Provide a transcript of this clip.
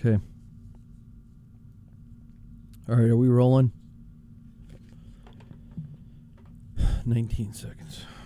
Okay. All right, are we rolling? 19 seconds.